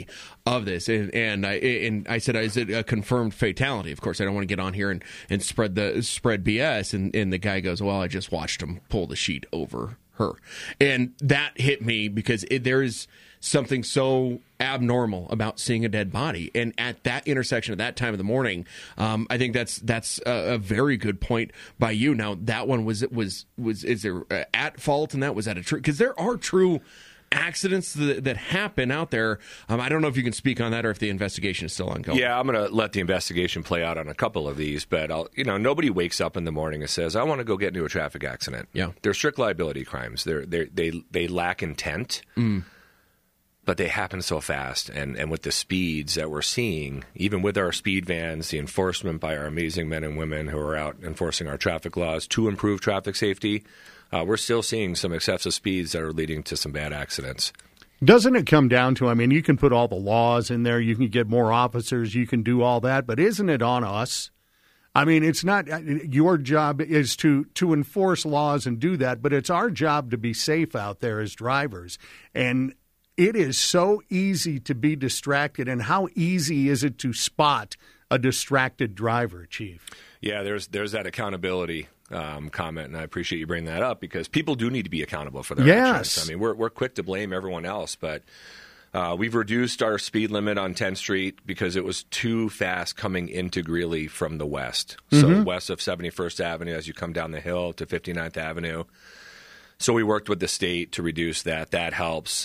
of this. And I said, is it a confirmed fatality? Of course, I don't want to get on here and spread BS. And the guy goes, well, I just watched him pull the sheet over her. And that hit me because there is something so abnormal about seeing a dead body, and at that intersection at that time of the morning, I think that's a very good point by you. Now, that one was is there at fault, and that was at a true, because there are true accidents that happen out there. I don't know if you can speak on that or if the investigation is still ongoing. Yeah, I'm going to let the investigation play out on a couple of these, but nobody wakes up in the morning and says, I want to go get into a traffic accident. Yeah, they're strict liability crimes. They lack intent. But they happen so fast, and with the speeds that we're seeing, even with our speed vans, the enforcement by our amazing men and women who are out enforcing our traffic laws to improve traffic safety, we're still seeing some excessive speeds that are leading to some bad accidents. Doesn't it come down to, you can put all the laws in there, you can get more officers, you can do all that, but isn't it on us? It's not your job is to enforce laws and do that, but it's our job to be safe out there as drivers. And it is so easy to be distracted, and how easy is it to spot a distracted driver, Chief? Yeah, there's that accountability comment, and I appreciate you bringing that up because people do need to be accountable for their actions. We're quick to blame everyone else, but we've reduced our speed limit on 10th Street because it was too fast coming into Greeley from the west. So west of 71st Avenue as you come down the hill to 59th Avenue. So we worked with the state to reduce that. That helps.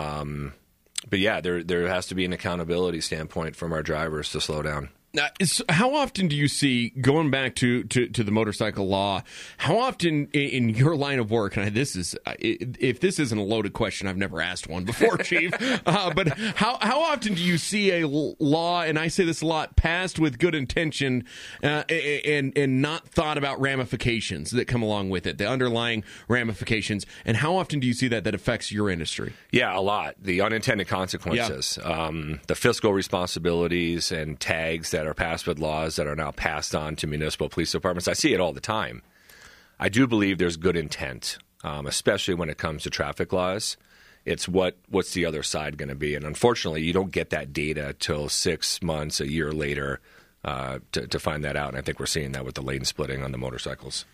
But yeah, there has to be an accountability standpoint from our drivers to slow down. How often do you see, going back to the motorcycle law, how often in your line of work, and if this isn't a loaded question, I've never asked one before, Chief, but how often do you see a law, and I say this a lot, passed with good intention and not thought about ramifications that come along with it, the underlying ramifications, and how often do you see that affects your industry? Yeah, a lot. The unintended consequences, the fiscal responsibilities and tags that are passed with laws that are now passed on to municipal police departments. I see it all the time. I do believe there's good intent, especially when it comes to traffic laws. It's what's the other side going to be? And unfortunately, you don't get that data till 6 months, a year later to find that out. And I think we're seeing that with the lane splitting on the motorcycles.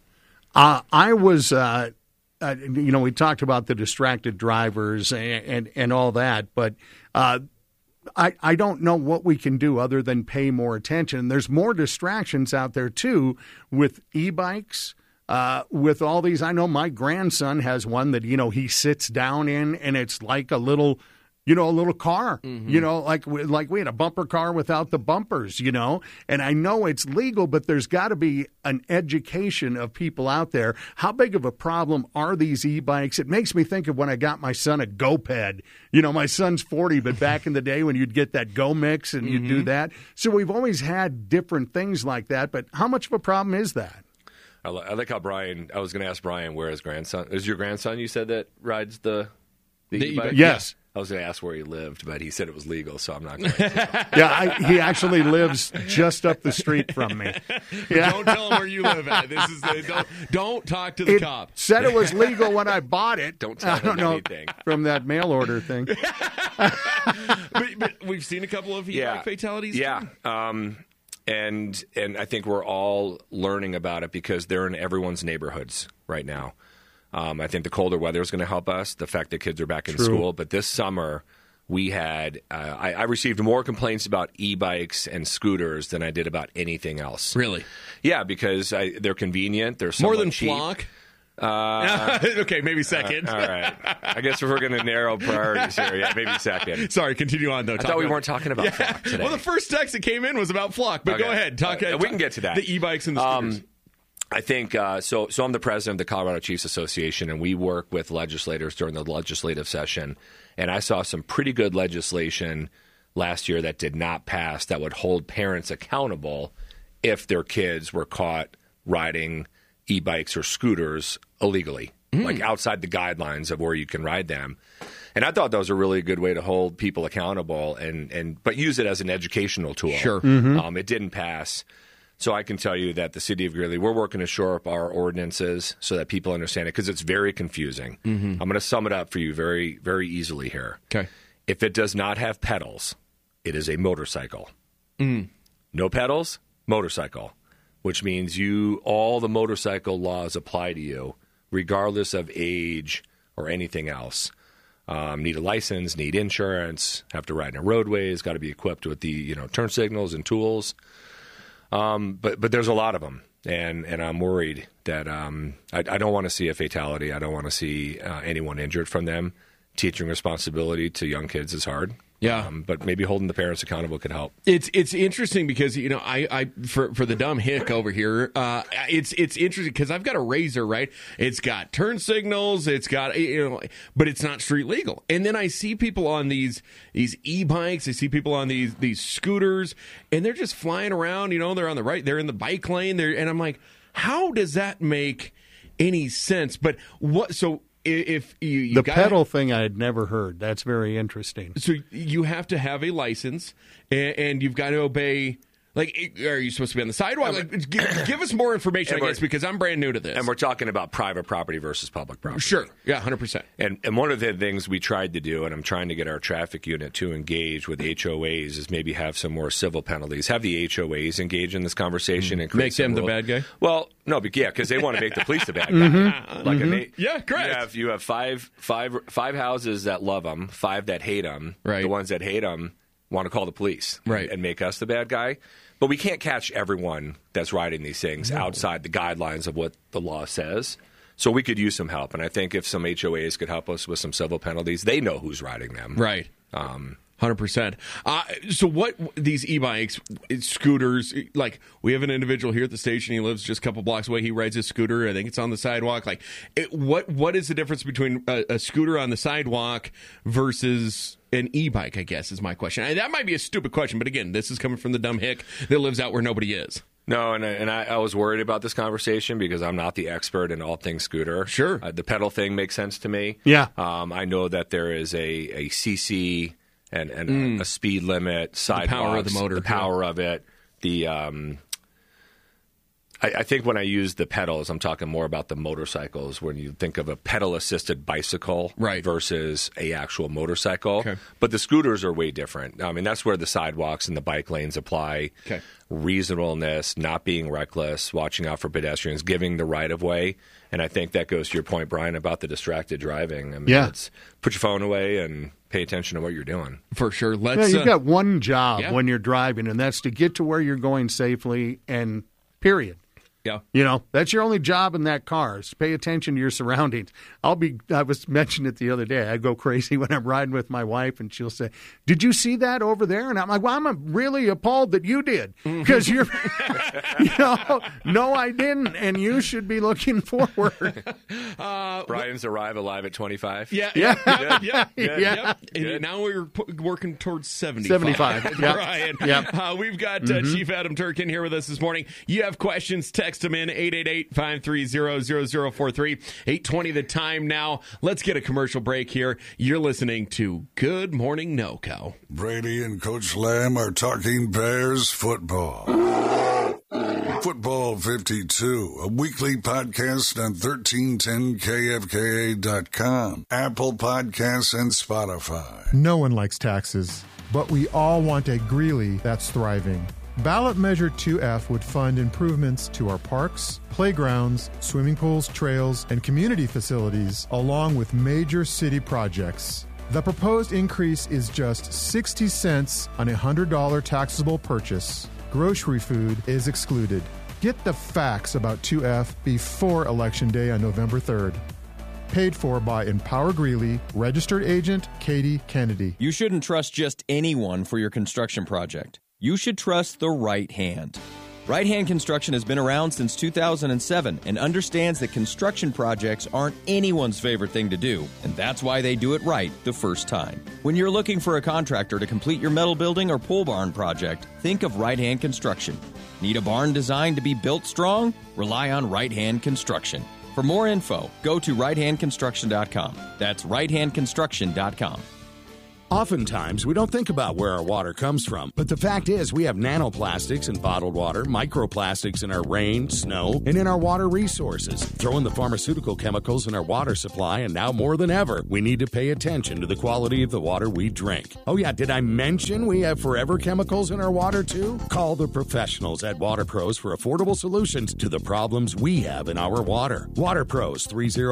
I was, we talked about the distracted drivers and all that, but I don't know what we can do other than pay more attention. There's more distractions out there, too, with e-bikes, with all these. I know my grandson has one that, he sits down in, and it's like a little car, like we had a bumper car without the bumpers, and I know it's legal, but there's got to be an education of people out there. How big of a problem are these e-bikes? It makes me think of when I got my son a GoPed. My son's 40, but back in the day when you'd get that Go Mix and you'd do that. So we've always had different things like that, but how much of a problem is that? I like how Brian, I was going to ask Brian where his grandson, is your grandson you said that rides the e-bike? Yes. I was going to ask where he lived, but he said it was legal, so I'm not going to. Yeah, he actually lives just up the street from me. Yeah. Don't tell him where you live at. Don't talk to the cop. Said it was legal when I bought it. Don't tell him anything. From that mail order thing. but we've seen a couple of fatalities. Yeah. And I think we're all learning about it because they're in everyone's neighborhoods right now. I think the colder weather is going to help us, the fact that kids are back in school. But this summer, we had I received more complaints about e-bikes and scooters than I did about anything else. Really? Yeah, because they're convenient. They're more than cheap. Flock? Okay, maybe second. All right. I guess if we're going to narrow priorities here, maybe second. Sorry, continue on, though. I thought we weren't talking about Flock today. Well, the first text that came in was about Flock, but go ahead. We can get to that. The e-bikes and the scooters. I think so I'm the president of the Colorado Chiefs Association, and we work with legislators during the legislative session. And I saw some pretty good legislation last year that did not pass that would hold parents accountable if their kids were caught riding e-bikes or scooters illegally, like outside the guidelines of where you can ride them. And I thought that was a really good way to hold people accountable but use it as an educational tool. Sure. It didn't pass. So I can tell you that the city of Greeley, we're working to shore up our ordinances so that people understand it because it's very confusing. I'm going to sum it up for you very, very easily here. Okay. If it does not have pedals, it is a motorcycle. No pedals, motorcycle, which means all the motorcycle laws apply to you, regardless of age or anything else. Need a license, need insurance, have to ride in a roadways, got to be equipped with the turn signals and tools. But there's a lot of them, and I'm worried that I don't want to see a fatality. I don't want to see anyone injured from them. Teaching responsibility to young kids is hard. Yeah, but maybe holding the parents accountable could help. It's interesting because I for the dumb hick over here, it's interesting because I've got a Razor, right? It's got turn signals, it's got but it's not street legal. And then I see people on these e-bikes, I see people on these scooters, and they're just flying around. They're on the right, they're in the bike lane, and I'm like, how does that make any sense? But what so? If you pedal thing I had never heard. That's very interesting. So you have to have a license, and you've got to obey. Like, are you supposed to be on the sidewalk? Like, give us more information, I guess, because I'm brand new to this. And we're talking about private property versus public property. Sure. Yeah, 100%. And one of the things we tried to do, and I'm trying to get our traffic unit to engage with HOAs, is maybe have some more civil penalties. Have the HOAs engage in this conversation and make them the bad guy? Well, no, because they want to make the police the bad guy. Yeah, correct. You have five houses that love them, 5 that hate them. Right. The ones that hate them want to call the police and make us the bad guy. But we can't catch everyone that's riding these things outside the guidelines of what the law says. So we could use some help. And I think if some HOAs could help us with some civil penalties, they know who's riding them. Right. 100%. So what these e-bikes, scooters, like we have an individual here at the station. He lives just a couple blocks away. He rides his scooter. I think it's on the sidewalk. Like, what is the difference between a scooter on the sidewalk versus an e-bike, I guess, is my question. That might be a stupid question, but again, this is coming from the dumb hick that lives out where nobody is. No, and I was worried about this conversation because I'm not the expert in all things scooter. Sure. The pedal thing makes sense to me. Yeah. I know that there is a CC and a speed limit, sidewalks, the power of the motor, the power of it. I think when I use the pedals, I'm talking more about the motorcycles. When you think of a pedal-assisted bicycle versus a actual motorcycle, but the scooters are way different. I mean, that's where the sidewalks and the bike lanes apply. Okay. Reasonableness, not being reckless, watching out for pedestrians, giving the right of way, and I think that goes to your point, Brian, about the distracted driving. I mean, it's put your phone away and pay attention to what you're doing. For sure. You've got one job when you're driving, and that's to get to where you're going safely. And period. Yeah. That's your only job in that car is pay attention to your surroundings. I was mentioning it the other day. I go crazy when I'm riding with my wife and she'll say, "Did you see that over there?" And I'm like, "Well, I'm really appalled that you did because you're, no, I didn't. And you should be looking forward." Brian's arrive alive at 25. Yeah. And now we're working towards 75. Brian. We've got Chief Adam Turkin here with us this morning. You have questions, text them in 888-530-0043. 8:20 the time now. Let's get a commercial break here. You're listening to Good Morning NoCo. Brady and Coach Lamb are talking Bears football. Football 52, a weekly podcast on 1310kfka.com, Apple Podcasts, and Spotify. No one likes taxes, but we all want a Greeley that's thriving. Ballot Measure 2F would fund improvements to our parks, playgrounds, swimming pools, trails, and community facilities, along with major city projects. The proposed increase is just 60 cents on a $100 taxable purchase. Grocery food is excluded. Get the facts about 2F before Election Day on November 3rd. Paid for by Empower Greeley, registered agent Katie Kennedy. You shouldn't trust just anyone for your construction project. You should trust the right hand. Right Hand Construction has been around since 2007 and understands that construction projects aren't anyone's favorite thing to do, and that's why they do it right the first time. When you're looking for a contractor to complete your metal building or pole barn project, think of Right Hand Construction. Need a barn designed to be built strong? Rely on Right Hand Construction. For more info, go to righthandconstruction.com. That's righthandconstruction.com. Oftentimes, we don't think about where our water comes from, but the fact is we have nanoplastics in bottled water, microplastics in our rain, snow, and in our water resources. Throw in the pharmaceutical chemicals in our water supply, and now more than ever, we need to pay attention to the quality of the water we drink. Oh yeah, did I mention we have forever chemicals in our water too? Call the professionals at Water Pros for affordable solutions to the problems we have in our water. Water Pros,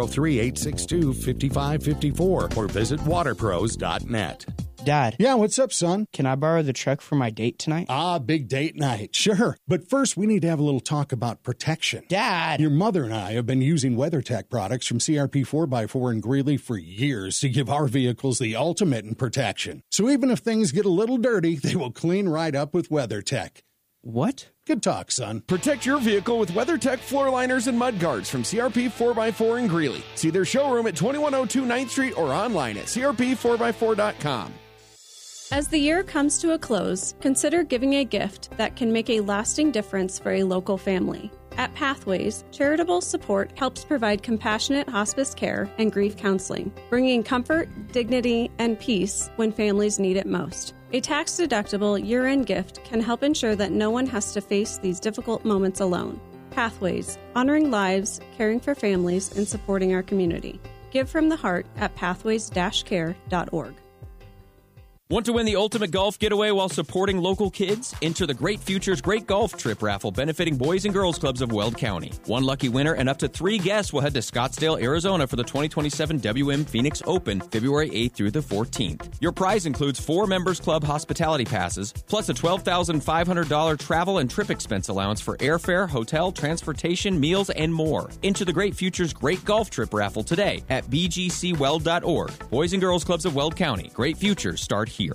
303-862-5554, or visit waterpros.net. Dad. Yeah, what's up, son? Can I borrow the truck for my date tonight? Big date night. Sure. But first, we need to have a little talk about protection. Dad! Your mother and I have been using WeatherTech products from CRP 4x4 and Greeley for years to give our vehicles the ultimate in protection. So even if things get a little dirty, they will clean right up with WeatherTech. What? Good talk, son. Protect your vehicle with WeatherTech floor liners and mud guards from CRP 4x4 in Greeley. See their showroom at 2102 9th Street or online at crp4x4.com. As the year comes to a close, consider giving a gift that can make a lasting difference for a local family. At Pathways, charitable support helps provide compassionate hospice care and grief counseling, bringing comfort, dignity, and peace when families need it most. A tax-deductible year-end gift can help ensure that no one has to face these difficult moments alone. Pathways, honoring lives, caring for families, and supporting our community. Give from the heart at pathways-care.org. Want to win the ultimate golf getaway while supporting local kids? Enter the Great Futures Great Golf Trip raffle benefiting Boys and Girls Clubs of Weld County. One lucky winner and up to 3 guests will head to Scottsdale, Arizona for the 2027 WM Phoenix Open, February 8th through the 14th. Your prize includes 4 Members Club hospitality passes, plus a $12,500 travel and trip expense allowance for airfare, hotel, transportation, meals, and more. Enter the Great Futures Great Golf Trip raffle today at bgcweld.org. Boys and Girls Clubs of Weld County. Great futures start here.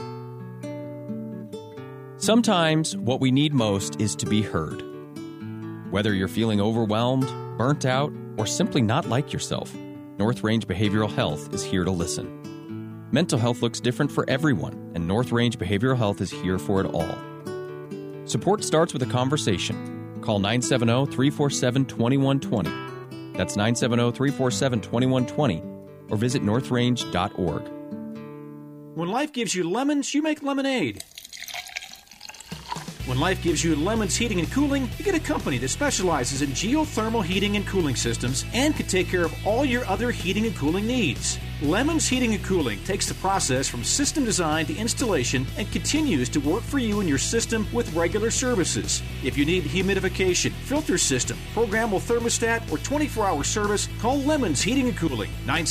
Sometimes what we need most is to be heard. Whether you're feeling overwhelmed, burnt out, or simply not like yourself, North Range Behavioral Health is here to listen. Mental health looks different for everyone, and North Range Behavioral Health is here for it all. Support starts with a conversation. Call 970-347-2120. That's 970-347-2120, or visit northrange.org. When life gives you lemons, you make lemonade. When life gives you Lemons Heating and Cooling, you get a company that specializes in geothermal heating and cooling systems and can take care of all your other heating and cooling needs. Lemons Heating and Cooling takes the process from system design to installation and continues to work for you and your system with regular services. If you need humidification, filter system, programmable thermostat, or 24-hour service, call Lemons Heating and Cooling,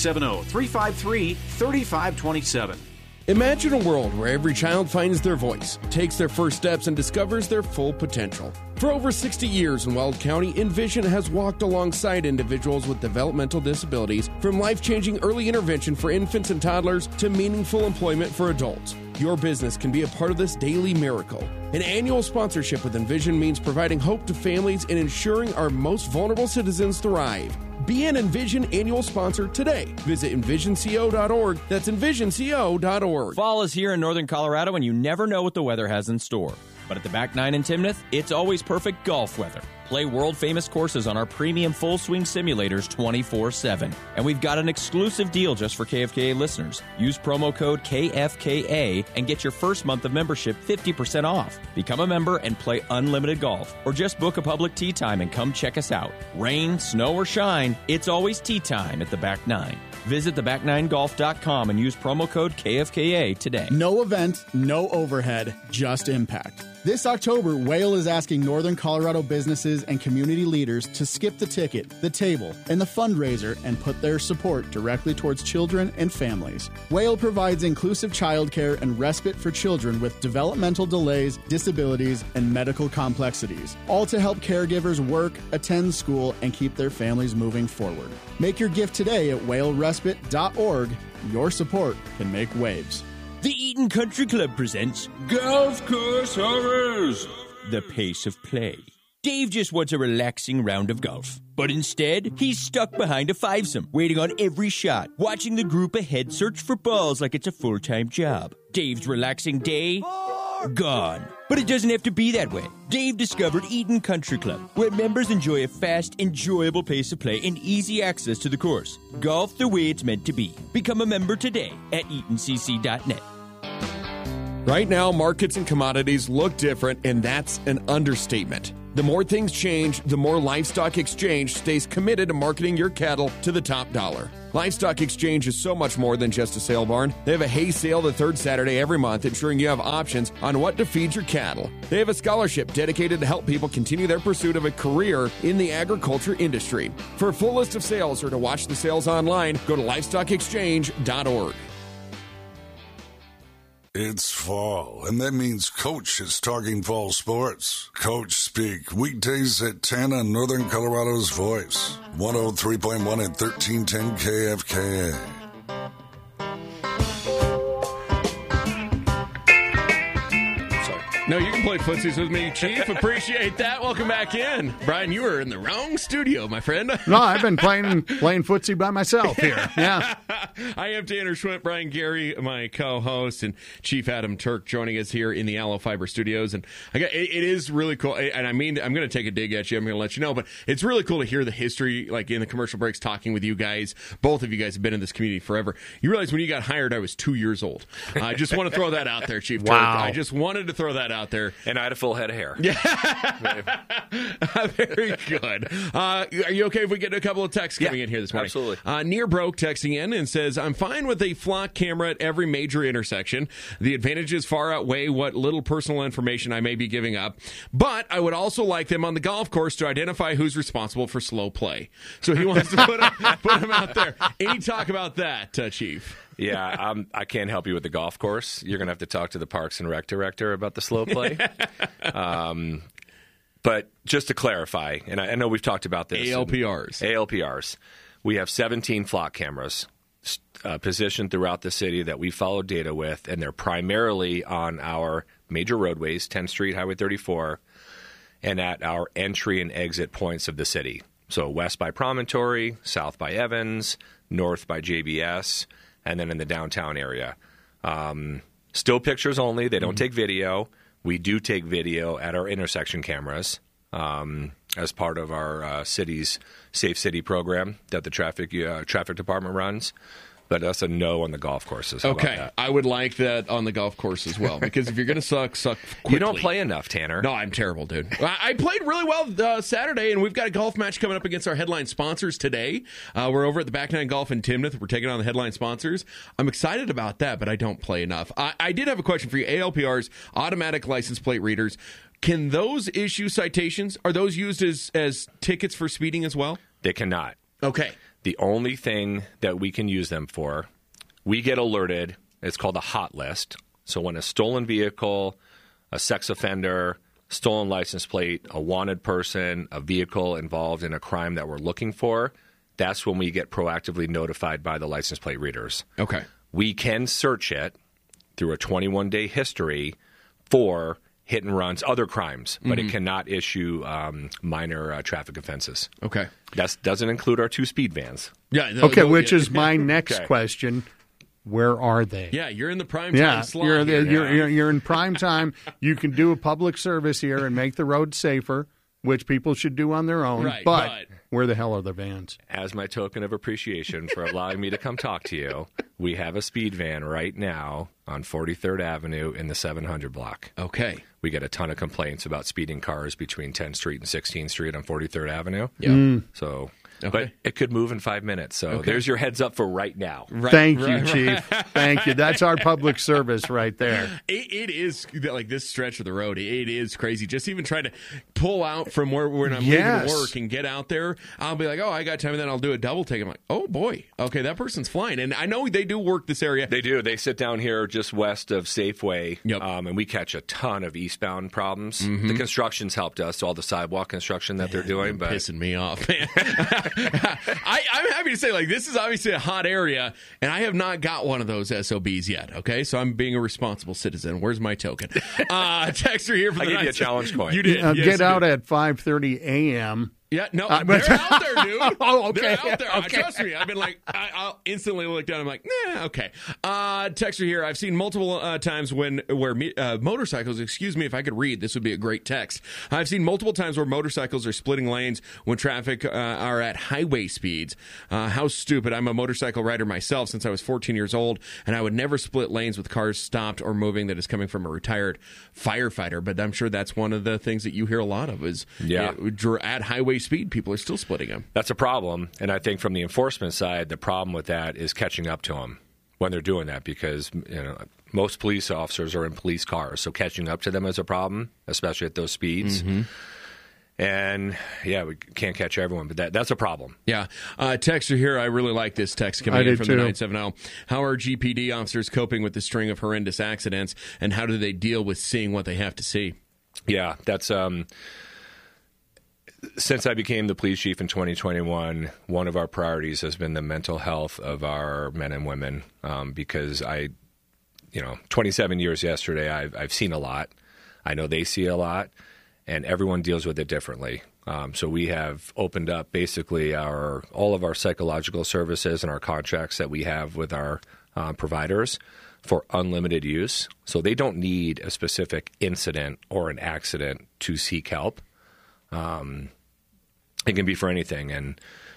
970-353-3527. Imagine a world where every child finds their voice, takes their first steps, and discovers their full potential. For over 60 years in Weld County, Envision has walked alongside individuals with developmental disabilities, from life-changing early intervention for infants and toddlers to meaningful employment for adults. Your business can be a part of this daily miracle. An annual sponsorship with Envision means providing hope to families and ensuring our most vulnerable citizens thrive. Be an Envision annual sponsor today. Visit envisionco.org. That's envisionco.org. Fall is here in northern Colorado, and you never know what the weather has in store. But at the Back 9 in Timnath, it's always perfect golf weather. Play world-famous courses on our premium full-swing simulators 24/7. And we've got an exclusive deal just for KFKA listeners. Use promo code KFKA and get your first month of membership 50% off. Become a member and play unlimited golf. Or just book a public tee time and come check us out. Rain, snow, or shine, it's always tee time at the Back 9. Visit theback9golf.com and use promo code KFKA today. No event, no overhead, just impact. This October, Whale is asking Northern Colorado businesses and community leaders to skip the ticket, the table, and the fundraiser and put their support directly towards children and families. Whale provides inclusive childcare and respite for children with developmental delays, disabilities, and medical complexities, all to help caregivers work, attend school, and keep their families moving forward. Make your gift today at whalerespite.org. Your support can make waves. The Eaton Country Club presents Golf Course Horrors, the pace of play. Dave just wants a relaxing round of golf. But instead, he's stuck behind a fivesome, waiting on every shot, watching the group ahead search for balls like it's a full-time job. Dave's relaxing day, gone. But it doesn't have to be that way. Dave discovered Eaton Country Club, where members enjoy a fast, enjoyable pace of play and easy access to the course. Golf the way it's meant to be. Become a member today at EatonCC.net. Right now, markets and commodities look different, and that's an understatement. The more things change, the more Livestock Exchange stays committed to marketing your cattle to the top dollar. Livestock Exchange is so much more than just a sale barn. They have a hay sale the third Saturday every month, ensuring you have options on what to feed your cattle. They have a scholarship dedicated to help people continue their pursuit of a career in the agriculture industry. For a full list of sales or to watch the sales online, go to livestockexchange.org. It's fall, and that means Coach is talking fall sports. Coach Speak, weekdays at 10 on Northern Colorado's Voice. 103.1 and 1310 KFKA. No, you can play footsies with me, Chief. Appreciate that. Welcome back in. Brian, you were in the wrong studio, my friend. No, I've been playing footsie by myself here. Yeah. I am Tanner Schwint, Brian Gary, my co-host, and Chief Adam Turk joining us here in the Aloe Fiber Studios. And it is really cool. And I mean, I'm going to take a dig at you. I'm going to let you know. But it's really cool to hear the history, like in the commercial breaks, talking with you guys. Both of you guys have been in this community forever. You realize when you got hired, I was 2 years old. I just want to throw that out there, Chief Turk. I just wanted to throw that out there. And I had a full head of hair. Yeah. Very good. Are you okay if we get a couple of texts coming in here this morning? Absolutely. Near Broke texting in and says, I'm fine with a flock camera at every major intersection. The advantages far outweigh what little personal information I may be giving up. But I would also like them on the golf course to identify who's responsible for slow play. So he wants to put them out there. Any talk about that, Chief? Yeah, I can't help you with the golf course. You're going to have to talk to the Parks and Rec director about the slow play. But just to clarify, and I know we've talked about this. ALPRs. We have 17 flock cameras positioned throughout the city that we follow data with, and they're primarily on our major roadways, 10th Street, Highway 34, and at our entry and exit points of the city. So west by Promontory, south by Evans, north by JBS, and then in the downtown area. Still pictures only. They don't take video. We do take video at our intersection cameras as part of our city's Safe City program that the traffic department runs. But that's a no on the golf courses. Okay, I would like that on the golf course as well, because if you're going to suck quickly. You don't play enough, Tanner. No, I'm terrible, dude. I played really well Saturday, and we've got a golf match coming up against our headline sponsors today. We're over at the Back Nine Golf in Timnath. We're taking on the headline sponsors. I'm excited about that, but I don't play enough. I did have a question for you. ALPRs, automatic license plate readers, can those issue citations? Are those used as tickets for speeding as well? They cannot. Okay. The only thing that we can use them for, we get alerted, it's called a hot list. So when a stolen vehicle, a sex offender, stolen license plate, a wanted person, a vehicle involved in a crime that we're looking for, that's when we get proactively notified by the license plate readers. Okay. We can search it through a 21-day history for hit and runs, other crimes, but it cannot issue minor traffic offenses. Okay. That doesn't include our 2 speed vans. Yeah. Which is my next question. Where are they? Yeah, you're in the prime time slot. You're in prime time. You can do a public service here and make the road safer, which people should do on their own. Right, but where the hell are the vans? As my token of appreciation for allowing me to come talk to you, we have a speed van right now on 43rd Avenue in the 700 block. Okay. We get a ton of complaints about speeding cars between 10th Street and 16th Street on 43rd Avenue. Yeah. So, but it could move in 5 minutes. So there's your heads up for right now. Thank you, Chief. Thank you. That's our public service right there. It is like this stretch of the road. It is crazy. Just even trying to pull out from when I'm leaving work and get out there. I'll be like, oh, I got time, and then I'll do a double take. I'm like, oh boy, okay, that person's flying. And I know they do work this area. They do. They sit down here just west of Safeway, and we catch a ton of eastbound problems. The construction's helped us, all the sidewalk construction that they're doing. But pissing me off, man. I'm happy to say, like, this is obviously a hot area, and I have not got one of those SOBs yet, okay? So I'm being a responsible citizen. Where's my token? Texter here for the I gave you a challenge coin. You did. Get out at 5:30 a.m., Yeah, no, they're out there, dude. Oh, okay. They're out there. Okay. Trust me. I've been like, I'll instantly look down. I'm like, nah, okay. Texter here. I've seen multiple times where motorcycles, excuse me, if I could read, this would be a great text. I've seen multiple times where motorcycles are splitting lanes when traffic are at highway speeds. How stupid. I'm a motorcycle rider myself since I was 14 years old, and I would never split lanes with cars stopped or moving that is coming from a retired firefighter. But I'm sure that's one of the things that you hear a lot of is at highway speed, people are still splitting them. That's a problem, and I think from the enforcement side, the problem with that is catching up to them when they're doing that, because most police officers are in police cars, so catching up to them is a problem, especially at those speeds. Mm-hmm. And, we can't catch everyone, but that's a problem. Yeah. Texter here, I really like this text coming in from the 970. How are GPD officers coping with the string of horrendous accidents, and how do they deal with seeing what they have to see? Yeah, that's... Since I became the police chief in 2021, one of our priorities has been the mental health of our men and women, because 27 years yesterday, I've seen a lot. I know they see a lot, and everyone deals with it differently. So we have opened up basically all of our psychological services and our contracts that we have with our providers for unlimited use. So they don't need a specific incident or an accident to seek help. It can be for anything, and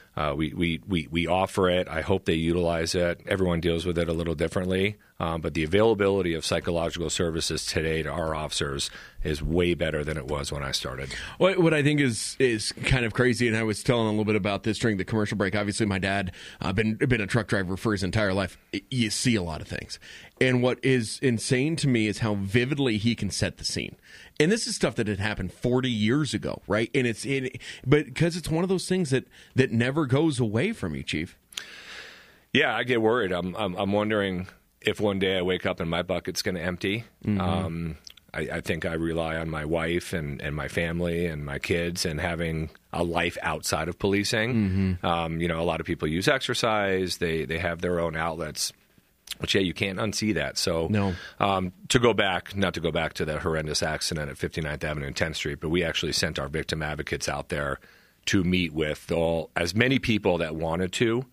we offer it. I hope they utilize it. Everyone deals with it a little differently, but the availability of psychological services today to our officers is way better than it was when I started. What I think is kind of crazy, and I was telling a little bit about this during the commercial break. Obviously, my dad been a truck driver for his entire life. You see a lot of things, and what is insane to me is how vividly he can set the scene. And this is stuff that had happened 40 years ago, right? And but because it's one of those things that never goes away from you, Chief. Yeah, I get worried. I'm wondering if one day I wake up and my bucket's going to empty. Mm-hmm. I think I rely on my wife and my family and my kids and having a life outside of policing. Mm-hmm. A lot of people use exercise. They have their own outlets. But you can't unsee that. So not to go back to the horrendous accident at 59th Avenue and 10th Street, but we actually sent our victim advocates out there to meet with as many people that wanted to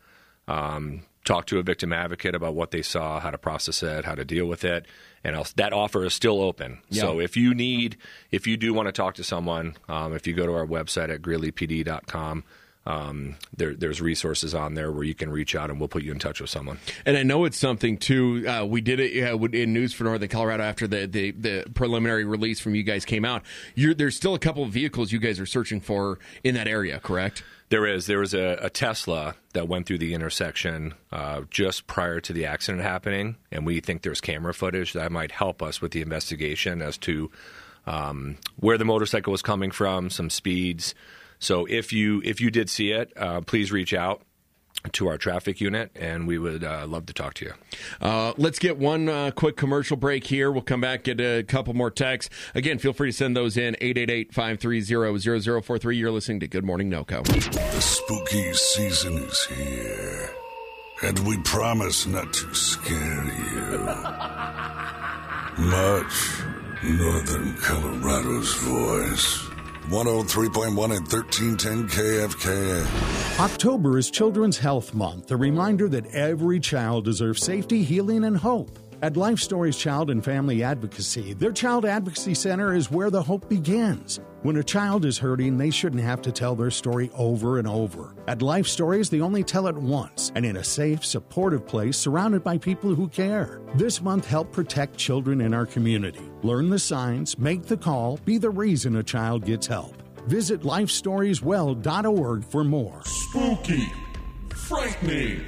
talk to a victim advocate about what they saw, how to process it, how to deal with it. And that offer is still open. Yeah. So if you do want to talk to someone, if you go to our website at greeleypd.com, there's resources on there where you can reach out and we'll put you in touch with someone. And I know it's something too. We did it in News for Northern Colorado after the preliminary release from you guys came out. There's still a couple of vehicles you guys are searching for in that area, correct? There is. There was a Tesla that went through the intersection just prior to the accident happening, and we think there's camera footage that might help us with the investigation as to where the motorcycle was coming from, some speeds. So if you did see it, please reach out to our traffic unit, and we would love to talk to you. Let's get one quick commercial break here. We'll come back, get a couple more texts. Again, feel free to send those in, 888-530-0043. You're listening to Good Morning NoCo. The spooky season is here, and we promise not to scare you. Much Northern Colorado's voice. 103.1 and 1310 KFKA. October is Children's Health Month, a reminder that every child deserves safety, healing, and hope. At Life Stories Child and Family Advocacy, their Child Advocacy Center is where the hope begins. When a child is hurting, they shouldn't have to tell their story over and over. At Life Stories, they only tell it once, and in a safe, supportive place surrounded by people who care. This month, help protect children in our community. Learn the signs, make the call, be the reason a child gets help. Visit lifestorieswell.org for more. Spooky, frightening,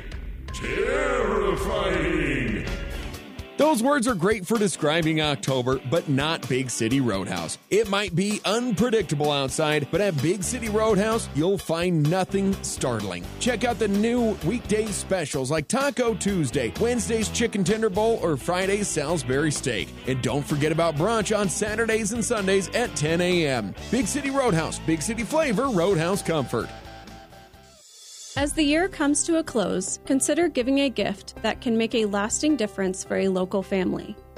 terrifying. Those words are great for describing October, but not Big City Roadhouse. It might be unpredictable outside, but at Big City Roadhouse, you'll find nothing startling. Check out the new weekday specials like Taco Tuesday, Wednesday's Chicken Tender Bowl, or Friday's Salisbury Steak. And don't forget about brunch on Saturdays and Sundays at 10 a.m. Big City Roadhouse, Big City flavor, Roadhouse comfort. As the year comes to a close, consider giving a gift that can make a lasting difference for a local family.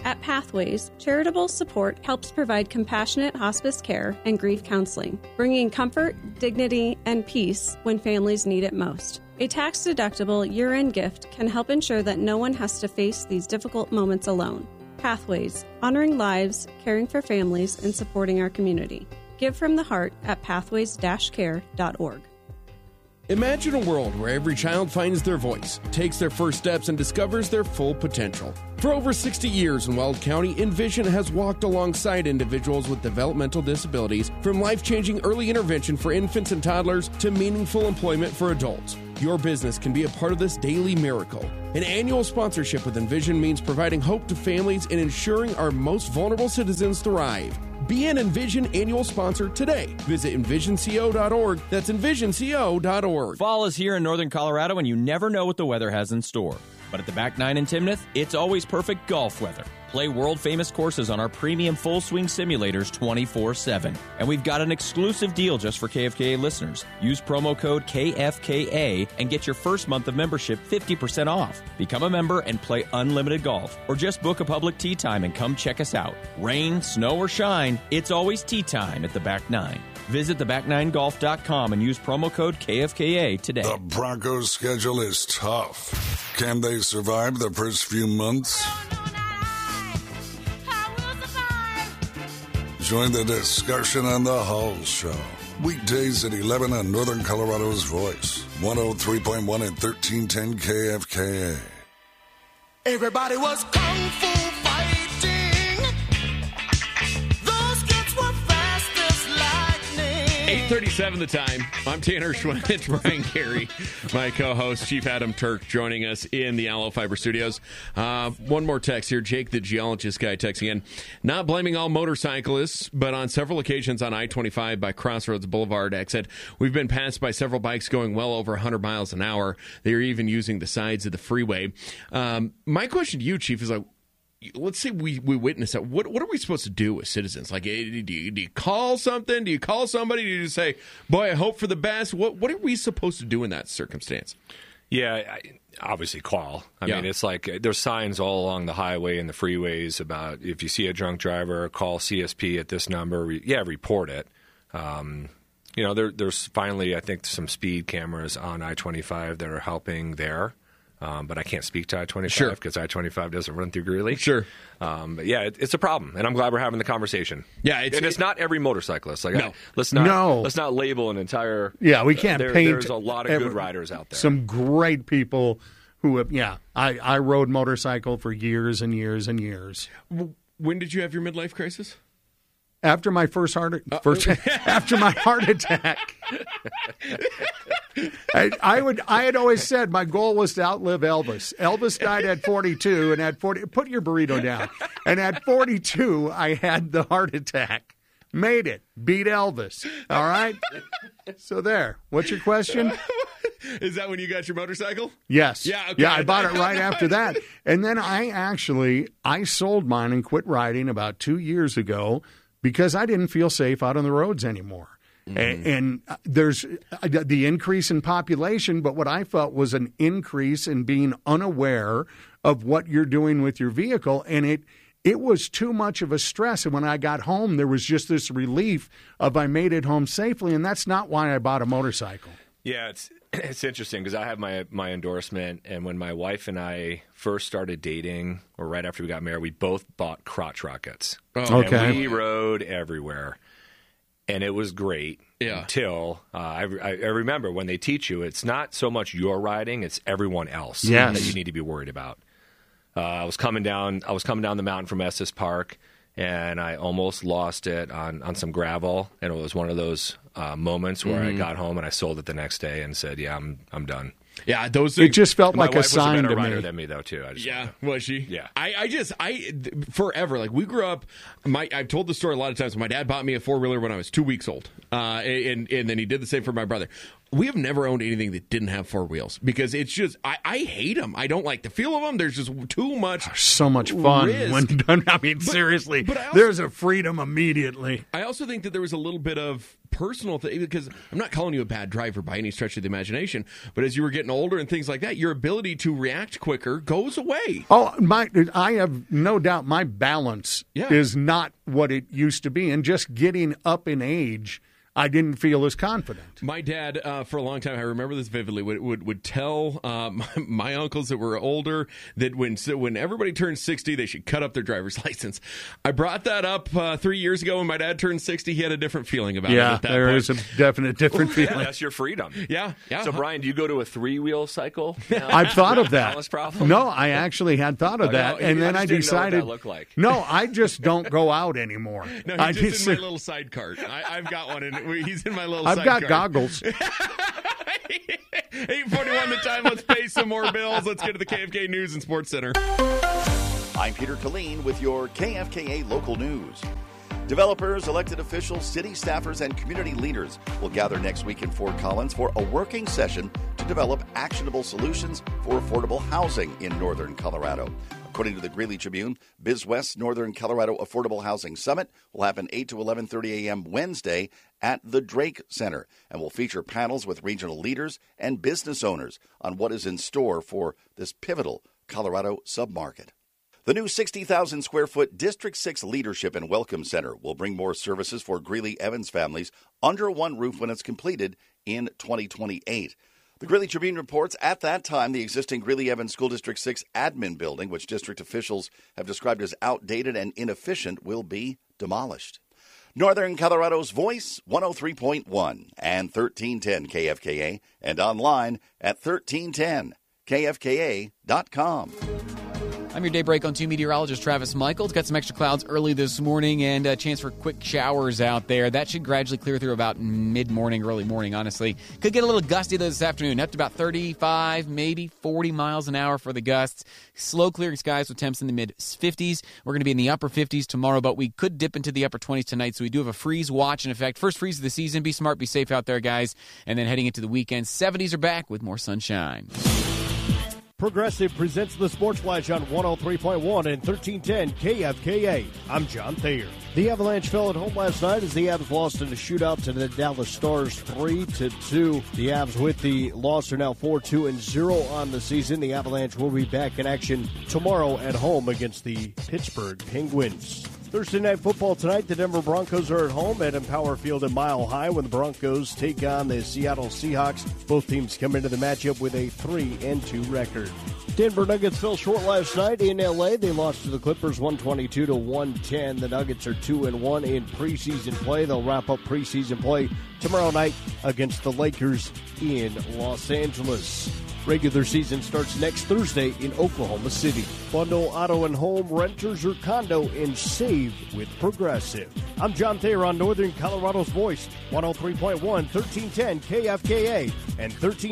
At Pathways, charitable support helps provide compassionate hospice care and grief counseling, bringing comfort, dignity, and peace when families need it most. A tax-deductible year-end gift can help ensure that no one has to face these difficult moments alone. Pathways, honoring lives, caring for families, and supporting our community. Give from the heart at pathways-care.org. Imagine a world where every child finds their voice, takes their first steps, and discovers their full potential. For over 60 years in Weld County, Envision has walked alongside individuals with developmental disabilities, from life-changing early intervention for infants and toddlers to meaningful employment for adults. Your business can be a part of this daily miracle. An annual sponsorship with Envision means providing hope to families and ensuring our most vulnerable citizens thrive. Be an Envision annual sponsor today. Visit envisionco.org. That's envisionco.org. Fall is here in northern Colorado, and you never know what the weather has in store. But at the Back Nine in Timnath, it's always perfect golf weather. Play world-famous courses on our premium full-swing simulators 24/7. And we've got an exclusive deal just for KFKA listeners. Use promo code KFKA and get your first month of membership 50% off. Become a member and play unlimited golf. Or just book a public tee time and come check us out. Rain, snow, or shine, it's always tee time at the Back Nine. Visit theback9golf.com and use promo code KFKA today. The Broncos' schedule is tough. Can they survive the first few months? Join the discussion on the Hull Show. Weekdays at 11 on Northern Colorado's Voice. 103.1 and 1310 KFKA. Everybody was kung fu fighting. Those kids were fast as lightning. 8:37 the time. I'm Tanner Schwinn. It's Brian Carey, my co-host, Chief Adam Turk, joining us in the Aloe Fiber Studios. One more text here. Jake, the geologist guy, texting in. Not blaming all motorcyclists, but on several occasions on I-25 by Crossroads Boulevard exit, we've been passed by several bikes going well over 100 miles an hour. They are even using the sides of the freeway. My question to you, Chief, is like, let's say we witness that. What are we supposed to do as citizens? Like, do you call something? Do you call somebody? Do you just say, boy, I hope for the best? What are we supposed to do in that circumstance? Yeah, obviously call. I mean, it's like there's signs all along the highway and the freeways about if you see a drunk driver, call CSP at this number. Report it. There's finally, I think, some speed cameras on I-25 that are helping there. But I can't speak to I-25 because I-25 doesn't run through Greeley. Sure. But yeah, it's a problem, and I'm glad we're having the conversation. Yeah, it's not every motorcyclist. Like, no. Let's not label an entire. Yeah, we can't paint. There's a lot of good riders out there. Some great people who have. Yeah, I rode motorcycle for years and years and years. When did you have your midlife crisis? After my after my heart attack. I had always said my goal was to outlive Elvis. Elvis died at 42, and at 40, put your burrito down. And at 42, I had the heart attack. Made it. Beat Elvis. All right? So there. What's your question? Is that when you got your motorcycle? Yes. Yeah, okay. Yeah, I bought it right after that. And then I sold mine and quit riding about 2 years ago because I didn't feel safe out on the roads anymore. Mm-hmm. And there's the increase in population, but what I felt was an increase in being unaware of what you're doing with your vehicle, and it was too much of a stress. And when I got home, there was just this relief of I made it home safely, and that's not why I bought a motorcycle. Yeah, it's interesting because I have my endorsement, and when my wife and I first started dating, or right after we got married, we both bought crotch rockets. Oh, okay. And we rode everywhere. And it was great until I remember when they teach you, it's not so much your riding, it's everyone else that you need to be worried about. I was coming down the mountain from Estes Park, and I almost lost it on some gravel. And it was one of those moments where I got home and I sold it the next day and said, "Yeah, I'm done." Yeah, those. It just felt like a sign to me. My wife was a better rider me. than me, though, too. Was she? Yeah. I forever, like, we grew up. I've told the story a lot of times. My dad bought me a 4-wheeler when I was 2 weeks old, and then he did the same for my brother. We have never owned anything that didn't have four wheels because it's just I hate them. I don't like the feel of them. There's just too much. So much fun risk. when done. I mean, seriously, there's a freedom immediately. I also think that there was a little bit of personal thing because I'm not calling you a bad driver by any stretch of the imagination, but as you were getting older and things like that, your ability to react quicker goes away. Oh, I have no doubt my balance is not what it used to be, and just getting up in age, I didn't feel as confident. My dad, for a long time, I remember this vividly, would tell my uncles that were older that when everybody turns 60, they should cut up their driver's license. I brought that up 3 years ago when my dad turned 60. He had a different feeling about it at that there point. is a definite different feeling. Yeah, that's your freedom. Yeah. So, Brian, do you go to a 3-wheel cycle? I've thought of that. Balance problem? No, I actually had thought of that, and then I decided. What that looked like. No, I just don't go out anymore. No, he's just in my little side cart. I've got one, and he's in my little I've got sidecar. goggles. 8:41 the time. Let's pay some more bills. Let's get to the KFK News and Sports Center. I'm Peter Killeen with your KFKA local news. Developers, elected officials, city staffers, and community leaders will gather next week in Fort Collins for a working session to develop actionable solutions for affordable housing in northern Colorado. According to the Greeley Tribune, BizWest Northern Colorado Affordable Housing Summit will happen 8 to 11:30 a.m. Wednesday at the Drake Center and will feature panels with regional leaders and business owners on what is in store for this pivotal Colorado submarket. The new 60,000-square-foot District 6 Leadership and Welcome Center will bring more services for Greeley Evans families under one roof when it's completed in 2028. The Greeley Tribune reports at that time the existing Greeley Evans School District 6 admin building, which district officials have described as outdated and inefficient, will be demolished. Northern Colorado's Voice, 103.1 and 1310 KFKA, and online at 1310kfka.com. I'm your daybreak on 2 meteorologist Travis Michaels. Got some extra clouds early this morning and a chance for quick showers out there. That should gradually clear through about mid-morning, early morning, honestly. Could get a little gusty this afternoon, up to about 35, maybe 40 miles an hour for the gusts. Slow clearing skies with temps in the mid-50s. We're going to be in the upper 50s tomorrow, but we could dip into the upper 20s tonight, so we do have a freeze watch in effect. First freeze of the season. Be smart, be safe out there, guys. And then heading into the weekend, 70s are back with more sunshine. Progressive presents the Sports Flash on 103.1 and 1310 KFKA. I'm John Thayer. The Avalanche fell at home last night as the Avs lost in a shootout to the Dallas Stars 3-2. The Avs with the loss are now 4-2-0 on the season. The Avalanche will be back in action tomorrow at home against the Pittsburgh Penguins. Thursday Night Football tonight, the Denver Broncos are at home at Empower Field in Mile High when the Broncos take on the Seattle Seahawks. Both teams come into the matchup with a 3-2 record. Denver Nuggets fell short last night in L.A. They lost to the Clippers 122-110. The Nuggets are 2-1 in preseason play. They'll wrap up preseason play tomorrow night against the Lakers in Los Angeles. Regular season starts next Thursday in Oklahoma City. Bundle auto and home, renters or condo, and save with Progressive. I'm John Thayer on Northern Colorado's Voice, 103.1, 1310 KFKA, and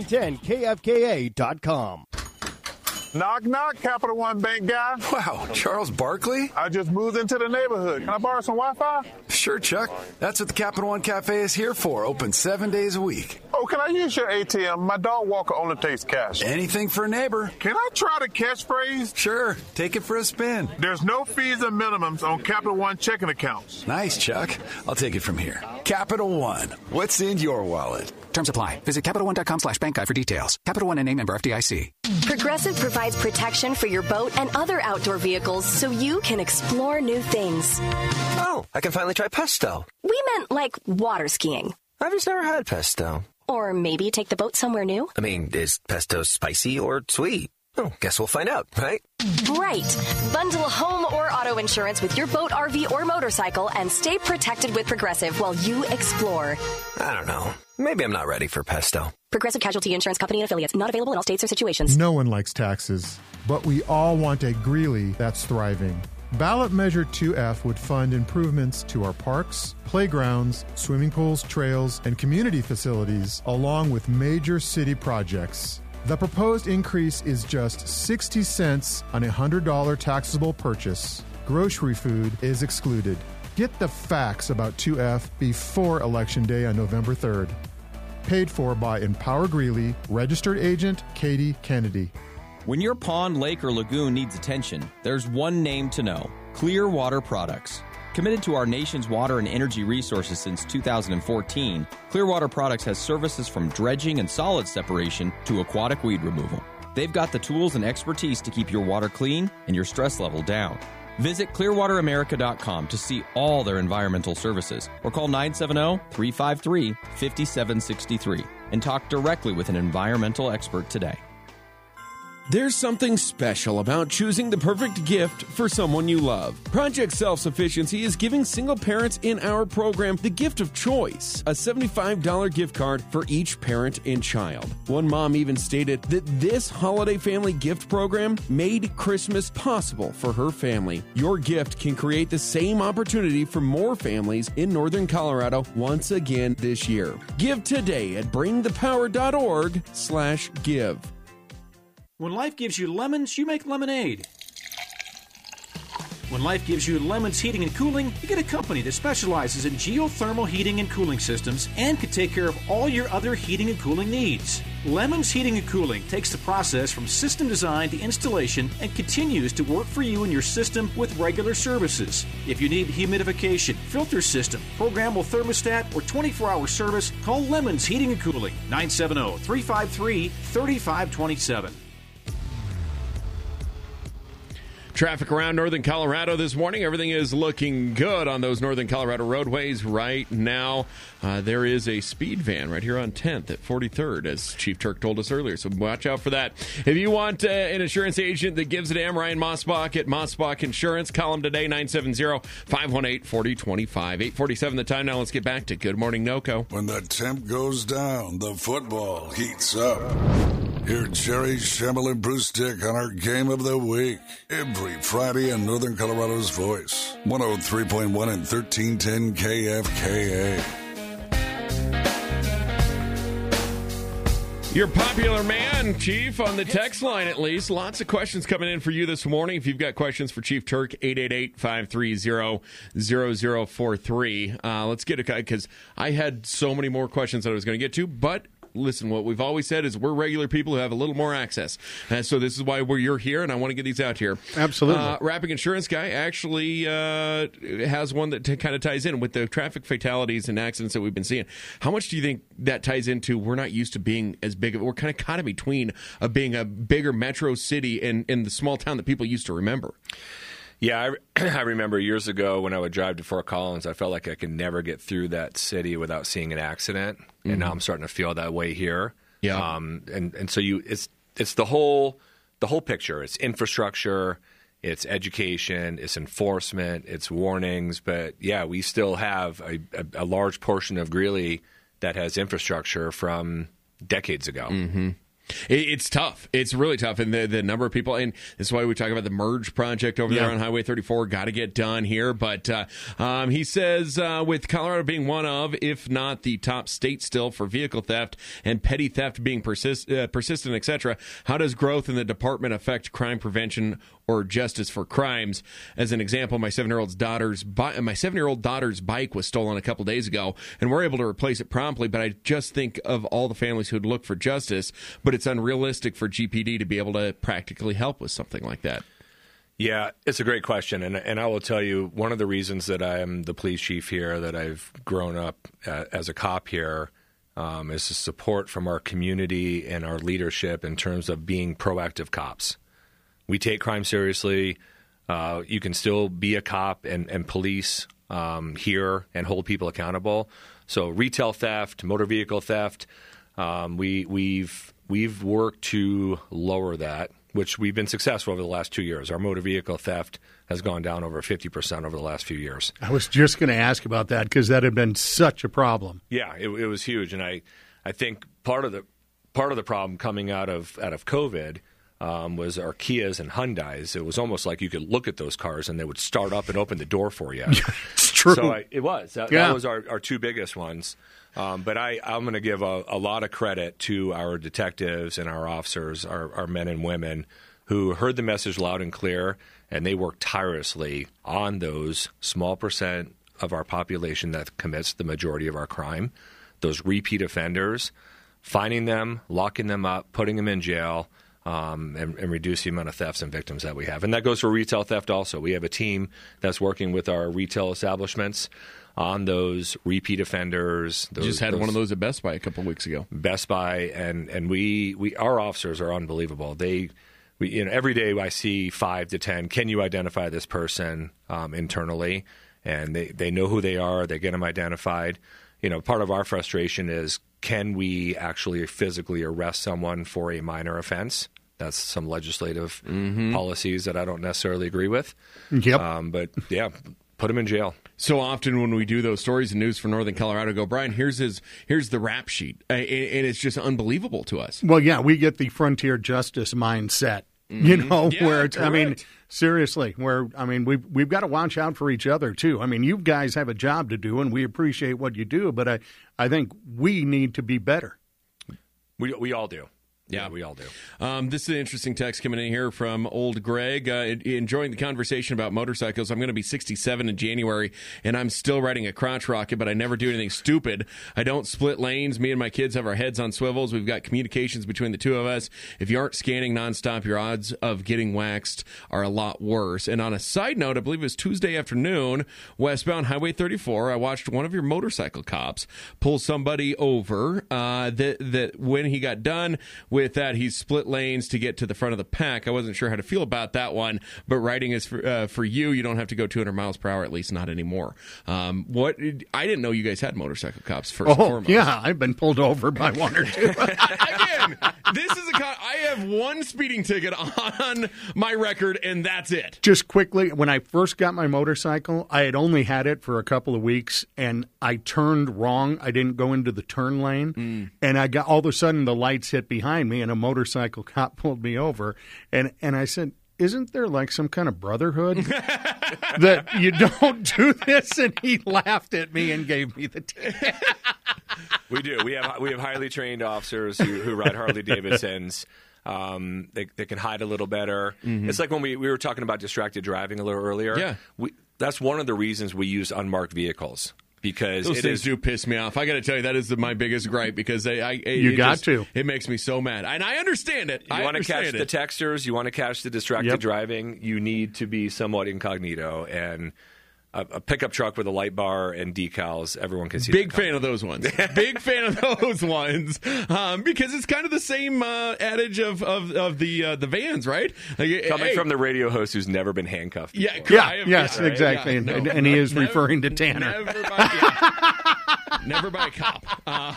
1310kfka.com. Knock, knock, Capital One Bank guy. Wow, Charles Barkley? I just moved into the neighborhood. Can I borrow some Wi-Fi? Sure, Chuck. That's what the Capital One Cafe is here for. Open 7 days a week. Oh, can I use your ATM? My dog walker only takes cash. Anything for a neighbor. Can I try the catchphrase? Sure. Take it for a spin. There's no fees and minimums on Capital One checking accounts. Nice, Chuck. I'll take it from here. Capital One. What's in your wallet? Terms apply. Visit CapitalOne.com/bankguide for details. Capital One NA member FDIC. Progressive provides protection for your boat and other outdoor vehicles so you can explore new things. Oh, I can finally try pesto. We meant like water skiing. I've just never had pesto. Or maybe take the boat somewhere new. I mean, is pesto spicy or sweet? Oh, guess we'll find out, right? Right. Bundle home or auto insurance with your boat, RV, or motorcycle and stay protected with Progressive while you explore. I don't know. Maybe I'm not ready for pesto. Progressive Casualty Insurance Company and Affiliates. Not available in all states or situations. No one likes taxes, but we all want a Greeley that's thriving. Ballot Measure 2F would fund improvements to our parks, playgrounds, swimming pools, trails, and community facilities, along with major city projects. The proposed increase is just 60 cents on a $100 taxable purchase. Grocery food is excluded. Get the facts about 2F before Election Day on November 3rd. Paid for by Empower Greeley, registered agent Katie Kennedy. When your pond, lake, or lagoon needs attention, there's one name to know: Clearwater Products. Committed to our nation's water and energy resources since 2014, Clearwater Products has services from dredging and solid separation to aquatic weed removal. They've got the tools and expertise to keep your water clean and your stress level down. Visit clearwateramerica.com to see all their environmental services or call 970-353-5763 and talk directly with an environmental expert today. There's something special about choosing the perfect gift for someone you love. Project Self-Sufficiency is giving single parents in our program the gift of choice, a $75 gift card for each parent and child. One mom even stated that this holiday family gift program made Christmas possible for her family. Your gift can create the same opportunity for more families in Northern Colorado once again this year. Give today at bringthepower.org/give. When life gives you lemons, you make lemonade. When life gives you Lemons Heating and Cooling, you get a company that specializes in geothermal heating and cooling systems and can take care of all your other heating and cooling needs. Lemons Heating and Cooling takes the process from system design to installation and continues to work for you and your system with regular services. If you need humidification, filter system, programmable thermostat, or 24-hour service, call Lemons Heating and Cooling, 970-353-3527. Traffic around Northern Colorado this morning. Everything is looking good on those Northern Colorado roadways right now. There is a speed van right here on 10th at 43rd, as Chief Turk told us earlier, so watch out for that. If you want an insurance agent that gives a damn, Ryan Mossbach at Mossbach Insurance. Call him today, 970-518-4025. 8:47 the time now. Let's get back to Good Morning NoCo. When the temp goes down, the football heats up. Hear Jerry Schemmel and Bruce Dick on our Game of the Week every Friday in Northern Colorado's voice. 103.1 and 1310 KFKA. Your popular man, Chief, on the text line at least. Lots of questions coming in for you this morning. If you've got questions for Chief Turk, 888-530-0043. Let's get it, because I had so many more questions that I was going to get to, but listen, what we've always said is we're regular people who have a little more access. So this is why you're here, and I want to get these out here. Absolutely. Rapping Insurance Guy actually has one that kind of ties in with the traffic fatalities and accidents that we've been seeing. How much do you think that ties into we're not used to being as big of we're kind of caught in between of being a bigger metro city and the small town that people used to remember? Yeah, I remember years ago when I would drive to Fort Collins, I felt like I could never get through that city without seeing an accident, and now I'm starting to feel that way here. Yeah, and so it's the whole picture. It's infrastructure, it's education, it's enforcement, it's warnings. But yeah, we still have a large portion of Greeley that has infrastructure from decades ago. Mm-hmm. It's tough. It's really tough. And the number of people, and this is why we talk about the Merge project over there on Highway 34, got to get done here. But he says with Colorado being one of, if not the top state still for vehicle theft and petty theft being persistent, etc., how does growth in the department affect crime prevention or justice for crimes? As an example, my 7-year-old daughter's bike was stolen a couple days ago, and we're able to replace it promptly. But I just think of all the families who'd look for justice, but it's unrealistic for GPD to be able to practically help with something like that. Yeah, it's a great question. And I will tell you, one of the reasons that I am the police chief here, that I've grown up as a cop here, is the support from our community and our leadership in terms of being proactive cops. We take crime seriously. You can still be a cop and police here and hold people accountable. So retail theft, motor vehicle theft, we've worked to lower that, which we've been successful over the last 2 years. Our motor vehicle theft has gone down over 50% over the last few years. I was just going to ask about that because that had been such a problem. Yeah, it was huge, and I think part of the problem coming out of COVID was our Kias and Hyundais. It was almost like you could look at those cars and they would start up and open the door for you. It's true. So it was. That was our two biggest ones. But I'm going to give a lot of credit to our detectives and our officers, our men and women, who heard the message loud and clear, and they worked tirelessly on those small percent of our population that commits the majority of our crime. those repeat offenders, finding them, locking them up, putting them in jail, and reduce the amount of thefts and victims that we have. And that goes for retail theft also. We have a team that's working with our retail establishments on those repeat offenders. Just had one of those at Best Buy a couple of weeks ago. Best Buy, and we our officers are unbelievable. Every day I see 5 to 10. Can you identify this person internally? And they know who they are. They get them identified. Part of our frustration is, can we actually physically arrest someone for a minor offense? That's some legislative policies that I don't necessarily agree with. Yep. But yeah, put them in jail. So often when we do those stories and news for Northern Colorado, go, Brian, here's the rap sheet, and it's just unbelievable to us. Well, yeah, we get the frontier justice mindset, where it's, seriously, we've got to watch out for each other too. You guys have a job to do, and we appreciate what you do, but I think we need to be better. We all do. Yeah, we all do. This is an interesting text coming in here from old Greg. Enjoying the conversation about motorcycles. I'm going to be 67 in January, and I'm still riding a crotch rocket, but I never do anything stupid. I don't split lanes. Me and my kids have our heads on swivels. We've got communications between the two of us. If you aren't scanning nonstop, your odds of getting waxed are a lot worse. And on a side note, I believe it was Tuesday afternoon, westbound Highway 34, I watched one of your motorcycle cops pull somebody over. That when he got done with that, he split lanes to get to the front of the pack. I wasn't sure how to feel about that one, but riding is for you. You don't have to go 200 miles per hour, at least not anymore. I didn't know you guys had motorcycle cops first and foremost. Yeah, I've been pulled over by one or two. Again, this is I have one speeding ticket on my record, and that's it. Just quickly, when I first got my motorcycle, I had only had it for a couple of weeks, and I turned wrong. I didn't go into the turn lane, and I got all of a sudden the lights hit behind me, and a motorcycle cop pulled me over, and I said, isn't there like some kind of brotherhood that you don't do this? And he laughed at me and gave me the ticket. We do. We have highly trained officers who ride Harley Davidsons. They can hide a little better. It's like when we were talking about distracted driving a little earlier. Yeah. That's one of the reasons we use unmarked vehicles. Because those things do piss me off. I got to tell you, that is my biggest gripe, because it makes me so mad, and I understand it. You want to catch the texters, you want to catch the distracted driving. You need to be somewhat incognito, and a pickup truck with a light bar and decals, everyone can see. Big fan of those ones. Big fan of those ones, because it's kind of the same adage of the vans, right? Coming from the radio host who's never been handcuffed. Yes, exactly, and he is referring to Tanner. Never by a cop.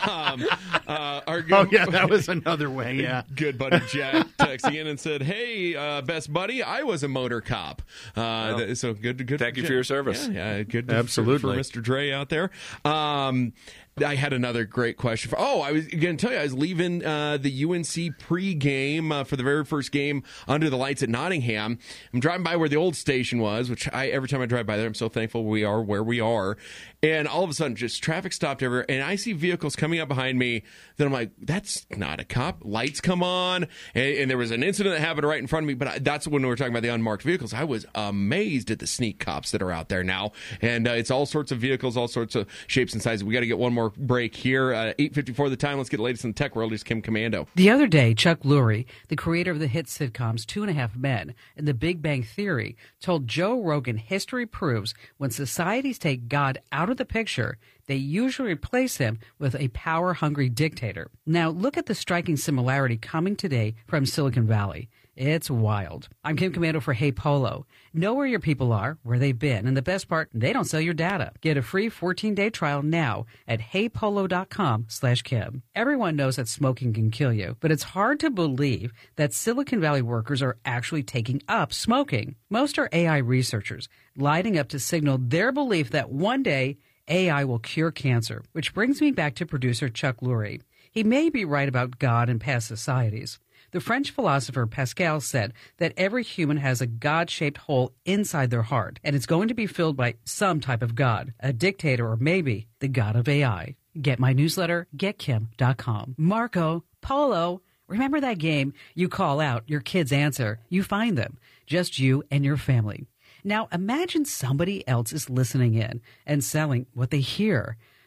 That was another way. Yeah, good buddy Jack texting in and said, "Hey, best buddy, I was a motor cop." So good. Thank you for your service. Yeah, good. Absolutely, for Mr. Dre out there. I had another great question. I was going to tell you, I was leaving the UNC pregame for the very first game under the lights at Nottingham. I'm driving by where the old station was, which every time I drive by there, I'm so thankful we are where we are. And all of a sudden, just traffic stopped everywhere, and I see vehicles coming up behind me. Then I'm like, that's not a cop. Lights come on, and there was an incident that happened right in front of me. But that's when we were talking about the unmarked vehicles. I was amazed at the sneak cops that are out there now, and it's all sorts of vehicles, all sorts of shapes and sizes. We got to get one more break here. 8:54 the time. Let's get the latest in the tech world. Here's Kim Commando. The other day, Chuck Lurie, the creator of the hit sitcoms 2.5 Men and The Big Bang Theory, told Joe Rogan history proves when societies take God out of the picture, they usually replace him with a power-hungry dictator. Now, look at the striking similarity coming today from Silicon Valley. It's wild. I'm Kim Commando for Hey Polo. Know where your people are, where they've been, and the best part, they don't sell your data. Get a free 14-day trial now at heypolo.com/Kim. Everyone knows that smoking can kill you, but it's hard to believe that Silicon Valley workers are actually taking up smoking. Most are AI researchers, lighting up to signal their belief that one day AI will cure cancer, which brings me back to producer Chuck Lurie. He may be right about God and past societies. The French philosopher Pascal said that every human has a God-shaped hole inside their heart, and it's going to be filled by some type of God, a dictator, or maybe the God of AI. Get my newsletter, getkim.com. Marco Polo. Remember that game? You call out, your kids answer, you find them. Just you and your family. Now imagine somebody else is listening in and selling what they hear.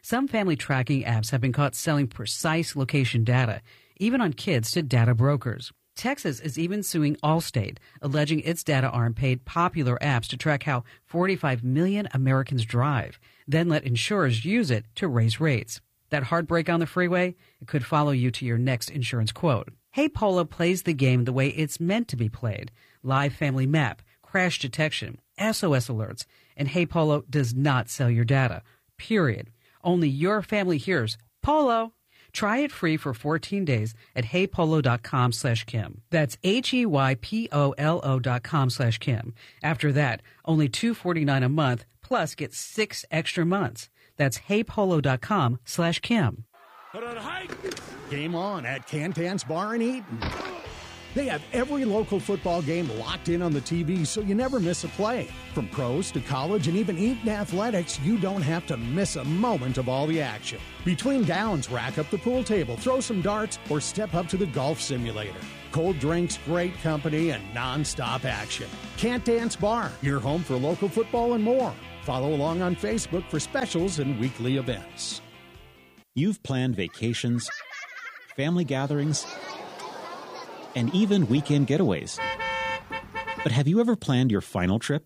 Some family tracking apps have been caught selling precise location data, even on kids, to data brokers. Texas is even suing Allstate, alleging its data arm paid popular apps to track how 45 million Americans drive, then let insurers use it to raise rates. That heartbreak on the freeway? It could follow you to your next insurance quote. Hey Polo plays the game the way it's meant to be played. Live family map, crash detection, SOS alerts, and Hey Polo does not sell your data. Period. Only your family hears Polo. Try it free for 14 days at heypolo.com/Kim. That's HEYPOLO.com/Kim. After that, only $249 a month, plus get 6 extra months. That's heypolo.com/Kim. Game on at Cantan's Bar in Eaton. They have every local football game locked in on the TV, so you never miss a play. From pros to college and even Eaton Athletics, you don't have to miss a moment of all the action. Between downs, rack up the pool table, throw some darts, or step up to the golf simulator. Cold drinks, great company, and non-stop action. Cantan's Bar, your home for local football and more. Follow along on Facebook for specials and weekly events. You've planned vacations, family gatherings, and even weekend getaways. But have you ever planned your final trip?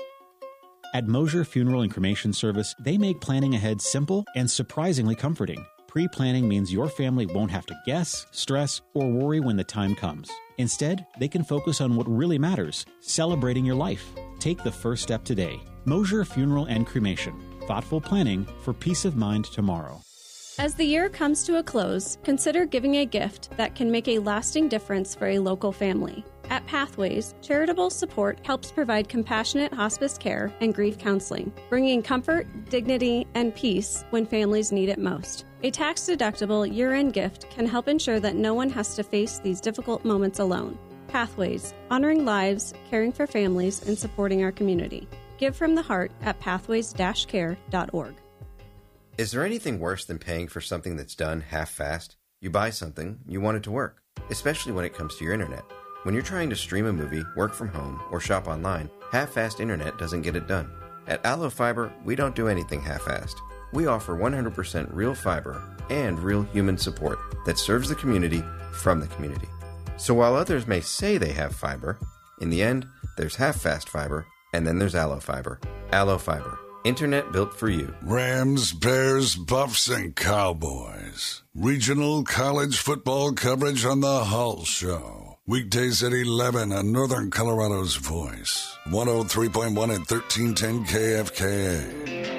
At Mosier Funeral and Cremation Service, they make planning ahead simple and surprisingly comforting. Pre-planning means your family won't have to guess, stress, or worry when the time comes. Instead, they can focus on what really matters, celebrating your life. Take the first step today. Mosier Funeral and Cremation. Thoughtful planning for peace of mind tomorrow. As the year comes to a close, consider giving a gift that can make a lasting difference for a local family. At Pathways, charitable support helps provide compassionate hospice care and grief counseling, bringing comfort, dignity, and peace when families need it most. A tax-deductible year-end gift can help ensure that no one has to face these difficult moments alone. Pathways, honoring lives, caring for families, and supporting our community. Give from the heart at pathways-care.org. Is there anything worse than paying for something that's done half-fast? You buy something, you want it to work, especially when it comes to your internet. When you're trying to stream a movie, work from home, or shop online, half-fast internet doesn't get it done. At Allo Fiber, we don't do anything half-assed. We offer 100% real fiber and real human support that serves the community from the community. So while others may say they have fiber, in the end, there's half-fast fiber, and then there's Allo Fiber. Allo Fiber. Internet built for you. Rams, Bears, Buffs, and Cowboys. Regional college football coverage on the Hull Show. Weekdays at 11 on Northern Colorado's Voice. 103.1 and 1310 KFKA.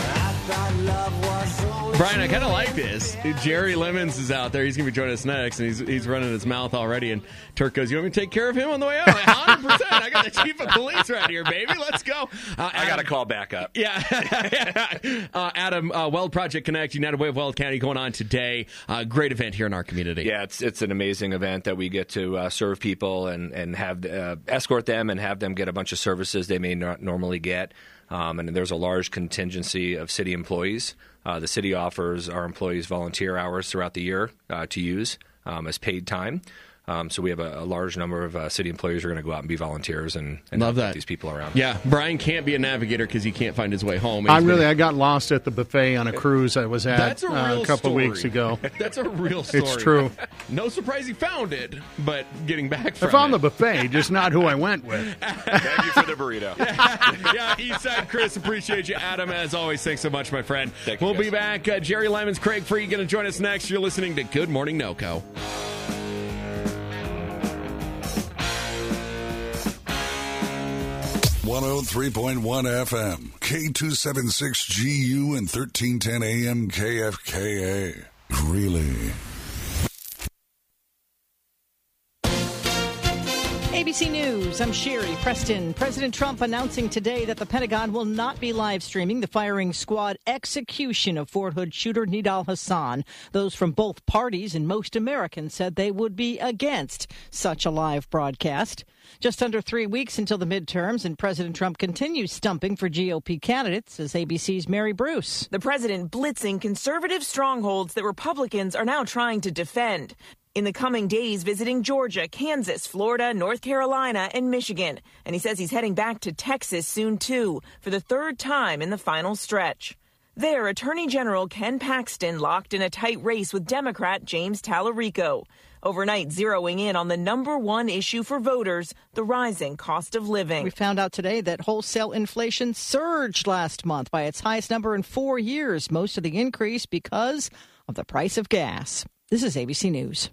Brian, I kind of like this. Jerry Lemons is out there. He's going to be joining us next, and he's running his mouth already. And Turk goes, "You want me to take care of him on the way out?" Like, 100%. I got the chief of police right here, baby. Let's go. I got to call back up. Yeah. Adam, Weld Project Connect, United Way of Weld County going on today. Great event here in our community. Yeah, it's an amazing event that we get to serve people and have escort them and have them get a bunch of services they may not normally get. And there's a large contingency of city employees. The city offers our employees volunteer hours throughout the year to use as paid time. So we have a large number of city employees who are going to go out and be volunteers and love that. These people around. Yeah, Brian can't be a navigator because he can't find his way home. I got lost at the buffet on a cruise I was at a couple story. Weeks ago. That's a real story. It's true. No surprise he found it, but getting back from I found it. the buffet, just not who I went with. Thank you for the burrito. Yeah, Eastside Chris, appreciate you. Adam, as always, thanks so much, my friend. We'll be back. Jerry Lemons, Craig Free, going to join us next. You're listening to Good Morning NoCo. 103.1 FM, K276GU and 1310 AM KFKA. Greeley. ABC News, I'm Sherry Preston. President Trump announcing today that the Pentagon will not be live streaming the firing squad execution of Fort Hood shooter Nidal Hasan. Those from both parties and most Americans said they would be against such a live broadcast. Just under 3 weeks until the midterms, and President Trump continues stumping for GOP candidates, as ABC's Mary Bruce. The president blitzing conservative strongholds that Republicans are now trying to defend. In the coming days, visiting Georgia, Kansas, Florida, North Carolina, and Michigan. And he says he's heading back to Texas soon, too, for the third time in the final stretch. There, Attorney General Ken Paxton locked in a tight race with Democrat James Tallarico. Overnight, zeroing in on the number one issue for voters, the rising cost of living. We found out today that wholesale inflation surged last month by its highest number in 4 years. Most of the increase because of the price of gas. This is ABC News.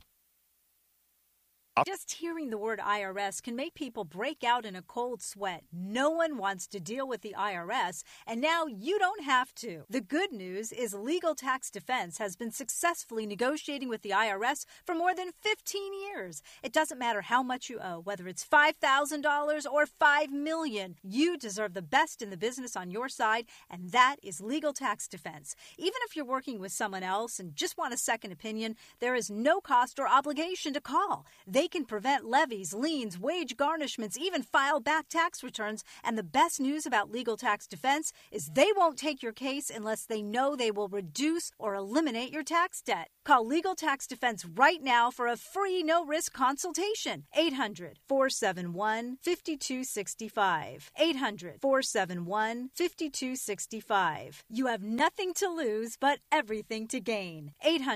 Just hearing the word IRS can make people break out in a cold sweat. No one wants to deal with the IRS, and now you don't have to. The good news is Legal Tax Defense has been successfully negotiating with the IRS for more than 15 years. It doesn't matter how much you owe, whether it's $5,000 or $5 million. You deserve the best in the business on your side, and that is Legal Tax Defense. Even if you're working with someone else and just want a second opinion, there is no cost or obligation to call. They can prevent levies, liens, wage garnishments, even file back tax returns. And the best news about Legal Tax Defense is they won't take your case unless they know they will reduce or eliminate your tax debt. Call Legal Tax Defense right now for a free no-risk consultation. 800-471-5265. 800-471-5265. You have nothing to lose but everything to gain.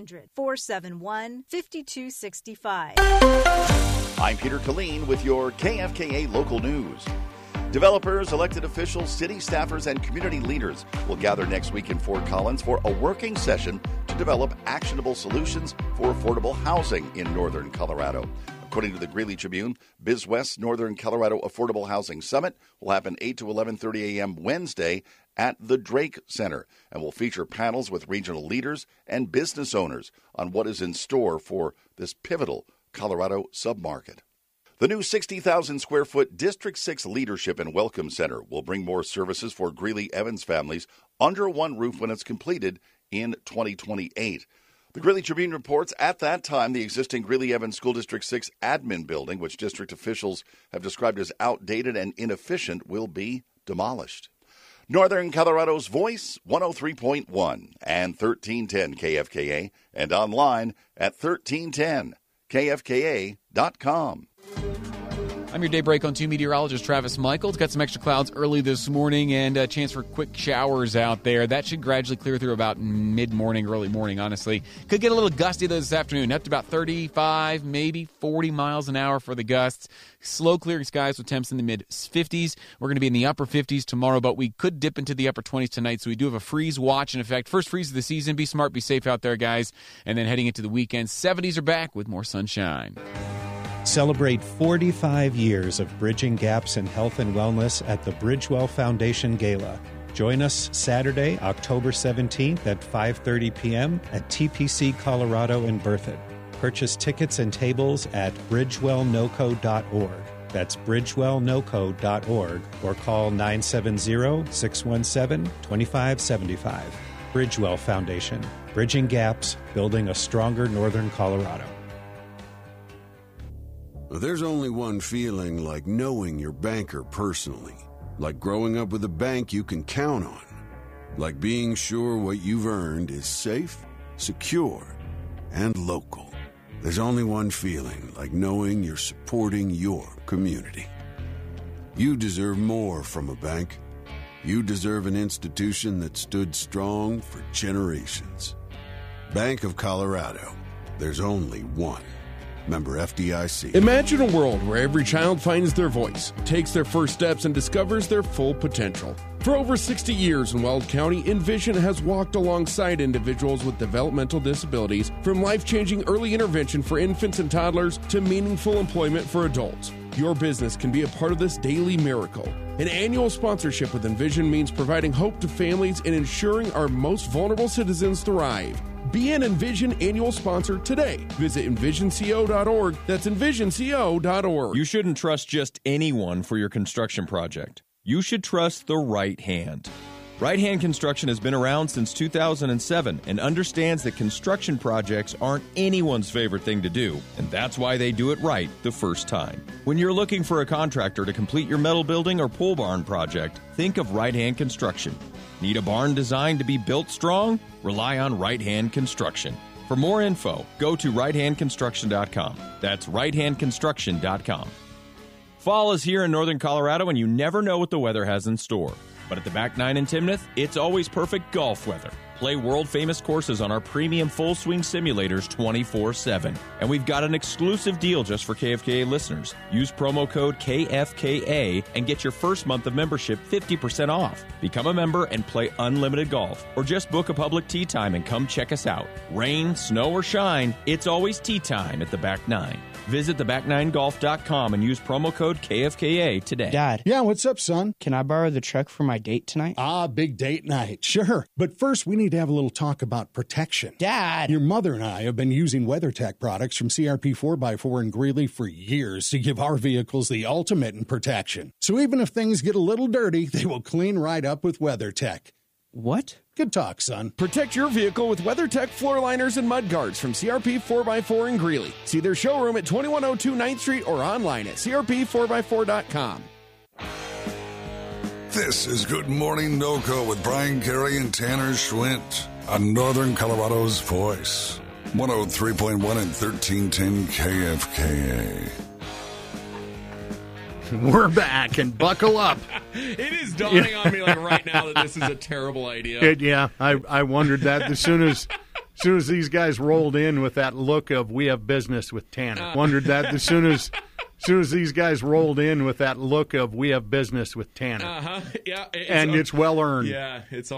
800-471-5265. I'm Peter Killeen with your KFKA local news. Developers, elected officials, city staffers, and community leaders will gather next week in Fort Collins for a working session to develop actionable solutions for affordable housing in northern Colorado. According to the Greeley Tribune, BizWest Northern Colorado Affordable Housing Summit will happen 8 to 11:30 a.m. Wednesday at the Drake Center and will feature panels with regional leaders and business owners on what is in store for this pivotal Colorado submarket. The new 60,000-square-foot District 6 Leadership and Welcome Center will bring more services for Greeley-Evans families under one roof when it's completed in 2028. The Greeley Tribune reports at that time the existing Greeley-Evans School District 6 admin building, which district officials have described as outdated and inefficient, will be demolished. Northern Colorado's Voice, 103.1 and 1310 KFKA, and online at 1310KFKA.com. I'm your daybreak on 2 meteorologist Travis Michaels. Got some extra clouds early this morning and a chance for quick showers out there. That should gradually clear through about mid-morning, early morning, honestly. Could get a little gusty this afternoon, up to about 35, maybe 40 miles an hour for the gusts. Slow clearing skies with temps in the mid-50s. We're going to be in the upper 50s tomorrow, but we could dip into the upper 20s tonight, so we do have a freeze watch in effect. First freeze of the season. Be smart, be safe out there, guys. And then heading into the weekend, 70s are back with more sunshine. Celebrate 45 years of bridging gaps in health and wellness at the Bridgewell Foundation Gala. Join us Saturday, October 17th at 5:30 p.m. at TPC Colorado in Berthoud. Purchase tickets and tables at bridgewellnoco.org. That's bridgewellnoco.org or call 970-617-2575. Bridgewell Foundation. Bridging gaps, building a stronger northern Colorado. There's only one feeling like knowing your banker personally. Like growing up with a bank you can count on. Like being sure what you've earned is safe, secure, and local. There's only one feeling like knowing you're supporting your community. You deserve more from a bank. You deserve an institution that stood strong for generations. Bank of Colorado. There's only one. Member FDIC. Imagine a world where every child finds their voice, takes their first steps, and discovers their full potential. For over 60 years in Weld County, Envision has walked alongside individuals with developmental disabilities, from life-changing early intervention for infants and toddlers to meaningful employment for adults. Your business can be a part of this daily miracle. An annual sponsorship with Envision means providing hope to families and ensuring our most vulnerable citizens thrive. Be an Envision annual sponsor today. Visit envisionco.org. That's envisionco.org. You shouldn't trust just anyone for your construction project. You should trust the right hand. Right Hand Construction has been around since 2007 and understands that construction projects aren't anyone's favorite thing to do, and that's why they do it right the first time. When you're looking for a contractor to complete your metal building or pole barn project, think of Right Hand Construction. Need a barn designed to be built strong? Rely on Right Hand Construction. For more info, go to righthandconstruction.com. That's righthandconstruction.com. Fall is here in northern Colorado, and you never know what the weather has in store. But at the Back Nine in Timnath, it's always perfect golf weather. Play world-famous courses on our premium full-swing simulators 24/7. And we've got an exclusive deal just for KFKA listeners. Use promo code KFKA and get your first month of membership 50% off. Become a member and play unlimited golf. Or just book a public tee time and come check us out. Rain, snow, or shine, it's always tee time at the Back Nine. Visit theback9golf.com and use promo code KFKA today. Dad. Yeah, what's up, son? Can I borrow the truck for my date tonight? Big date night. Sure. But first, we need to have a little talk about protection. Dad! Your mother and I have been using WeatherTech products from CRP 4x4 and Greeley for years to give our vehicles the ultimate in protection. So even if things get a little dirty, they will clean right up with WeatherTech. What? Good talk, son. Protect your vehicle with WeatherTech floor liners and mud guards from CRP 4x4 in Greeley. See their showroom at 2102 9th Street or online at crp4x4.com. This is Good Morning NoCo with Brian Carey and Tanner Schwint on Northern Colorado's Voice. 103.1 and 1310 KFKA. We're back, and buckle up. It is dawning on me right now that this is a terrible idea. I wondered that as soon as these guys rolled in with that look of "we have business with Tanner." Wondered that as soon as these guys rolled in with that look of "we have business with Tanner." Yeah, and it's well earned. Yeah, it's.